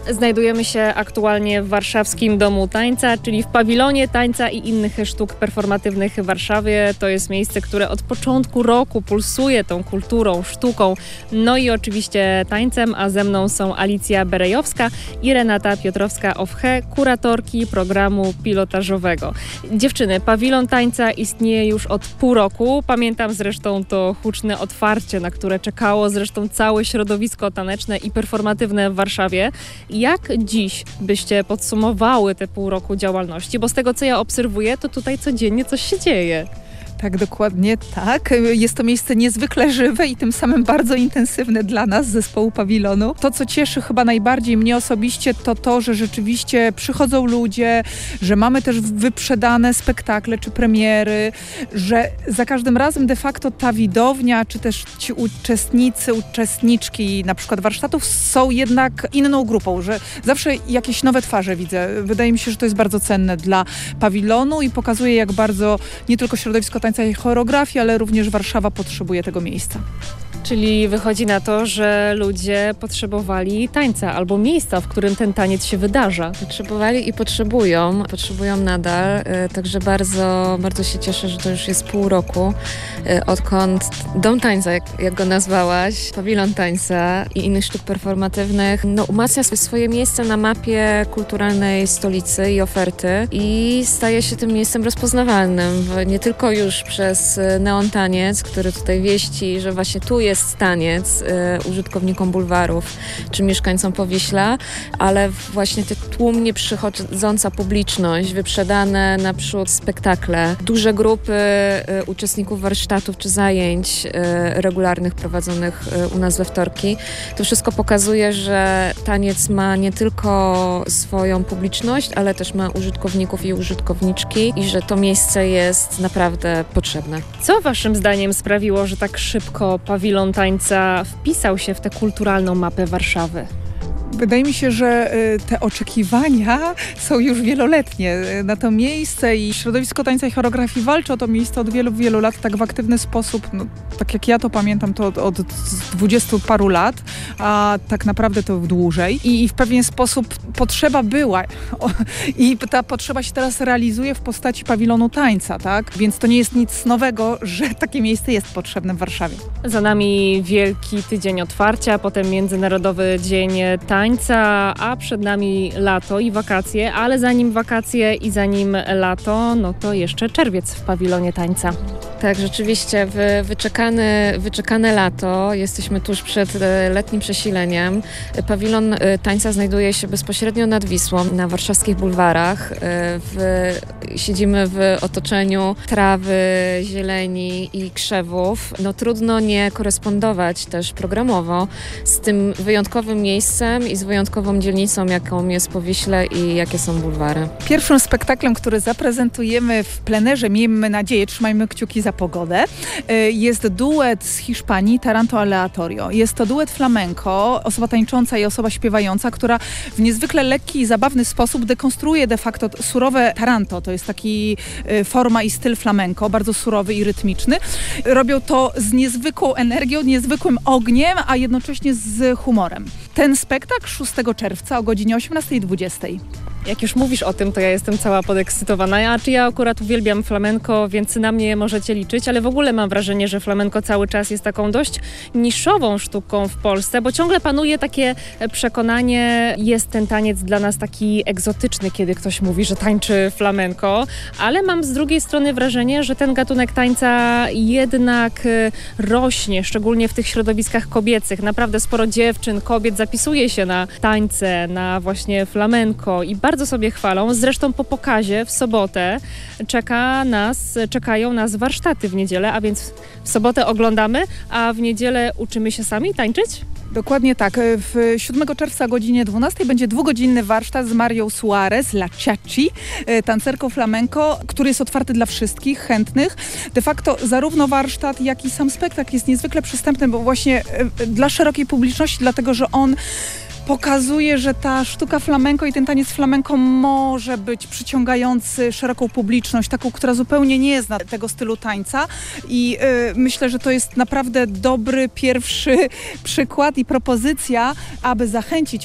Znajdujemy się aktualnie w warszawskim Domu Tańca, czyli w pawilonie tańca i innych sztuk performatywnych w Warszawie. To jest miejsce, które od początku roku pulsuje tą kulturą, sztuką, no i oczywiście tańcem, a ze mną są Alicja Berejowska i Renata Piotrowska-Owche, kuratorki programu pilotażowego. Dziewczyny, pawilon tańca istnieje już od pół roku. Pamiętam zresztą to huczne otwarcie, na które czekało zresztą całe środowisko taneczne i performatywne w Warszawie. Jak dziś byście podsumowały te pół roku działalności? Bo z tego, co ja obserwuję, to tutaj codziennie coś się dzieje. Tak, dokładnie tak. Jest to miejsce niezwykle żywe i tym samym bardzo intensywne dla nas, zespołu Pawilonu. To, co cieszy chyba najbardziej mnie osobiście, to to, że rzeczywiście przychodzą ludzie, że mamy też wyprzedane spektakle czy premiery, że za każdym razem de facto ta widownia, czy też ci uczestniczki na przykład warsztatów są jednak inną grupą, że zawsze jakieś nowe twarze widzę. Wydaje mi się, że to jest bardzo cenne dla Pawilonu i pokazuje, jak bardzo nie tylko środowisko tańca i choreografii, ale również Warszawa potrzebuje tego miejsca. Czyli wychodzi na to, że ludzie potrzebowali tańca albo miejsca, w którym ten taniec się wydarza. Potrzebowali i potrzebują nadal, także bardzo, bardzo się cieszę, że to już jest pół roku, odkąd Dom Tańca, jak go nazwałaś, pawilon tańca i innych sztuk performatywnych, umacnia swoje miejsce na mapie kulturalnej stolicy i oferty i staje się tym miejscem rozpoznawalnym, nie tylko już przez Neon Taniec, który tutaj wieści, że właśnie tu jest taniec użytkownikom bulwarów czy mieszkańcom Powiśla, ale właśnie te tłumnie przychodząca publiczność, wyprzedane naprzód spektakle, duże grupy uczestników warsztatów czy zajęć regularnych prowadzonych u nas we wtorki. To wszystko pokazuje, że taniec ma nie tylko swoją publiczność, ale też ma użytkowników i użytkowniczki i że to miejsce jest naprawdę potrzebne. Co waszym zdaniem sprawiło, że tak szybko pawilon tańca wpisał się w tę kulturalną mapę Warszawy? Wydaje mi się, że te oczekiwania są już wieloletnie na to miejsce i środowisko tańca i choreografii walczy o to miejsce od wielu, wielu lat tak w aktywny sposób. Tak jak ja to pamiętam, to od 20 paru lat, a tak naprawdę to dłużej. I w pewien sposób potrzeba była i ta potrzeba się teraz realizuje w postaci pawilonu tańca, tak? Więc to nie jest nic nowego, że takie miejsce jest potrzebne w Warszawie. Za nami wielki tydzień otwarcia, potem Międzynarodowy Dzień Tańca, a przed nami lato i wakacje, ale zanim wakacje i zanim lato, to jeszcze czerwiec w pawilonie tańca. Tak, rzeczywiście wyczekane lato. Jesteśmy tuż przed letnim przesileniem. Pawilon tańca znajduje się bezpośrednio nad Wisłą, na warszawskich bulwarach. Siedzimy w otoczeniu trawy, zieleni i krzewów. Trudno nie korespondować też programowo z tym wyjątkowym miejscem i z wyjątkową dzielnicą, jaką jest Powiśle i jakie są bulwary. Pierwszym spektaklem, który zaprezentujemy w plenerze, miejmy nadzieję, trzymajmy kciuki za pogodę, jest duet z Hiszpanii, Taranto Aleatorio. Jest to duet flamenco, osoba tańcząca i osoba śpiewająca, która w niezwykle lekki i zabawny sposób dekonstruuje de facto surowe taranto. To jest taki forma i styl flamenco, bardzo surowy i rytmiczny. Robią to z niezwykłą energią, niezwykłym ogniem, a jednocześnie z humorem. Ten spektakl 6 czerwca o godzinie 18:20. Jak już mówisz o tym, to ja jestem cała podekscytowana. Ja akurat uwielbiam flamenko, więc na mnie możecie liczyć, ale w ogóle mam wrażenie, że flamenko cały czas jest taką dość niszową sztuką w Polsce, bo ciągle panuje takie przekonanie, jest ten taniec dla nas taki egzotyczny, kiedy ktoś mówi, że tańczy flamenko, ale mam z drugiej strony wrażenie, że ten gatunek tańca jednak rośnie, szczególnie w tych środowiskach kobiecych. Naprawdę sporo dziewczyn, kobiet zapisuje się na tańce, na właśnie flamenko i bardzo sobie chwalą. Zresztą po pokazie w sobotę czekają nas warsztaty w niedzielę, a więc w sobotę oglądamy, a w niedzielę uczymy się sami tańczyć? Dokładnie tak. 7 czerwca o godzinie 12 będzie 2-godzinny warsztat z Marią Suarez, La Ciaci, tancerką flamenco, który jest otwarty dla wszystkich chętnych. De facto zarówno warsztat, jak i sam spektakl jest niezwykle przystępny, bo właśnie dla szerokiej publiczności, dlatego że on pokazuje, że ta sztuka flamenco i ten taniec flamenco może być przyciągający szeroką publiczność, taką, która zupełnie nie zna tego stylu tańca i myślę, że to jest naprawdę dobry pierwszy przykład i propozycja, aby zachęcić